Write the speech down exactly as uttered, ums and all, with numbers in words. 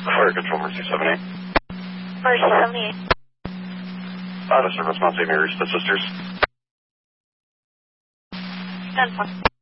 Fire Control, Mercy seventy-eight. Mercy seventy-eight. Out of service, Mount Saint Mary's, the sisters. ten one.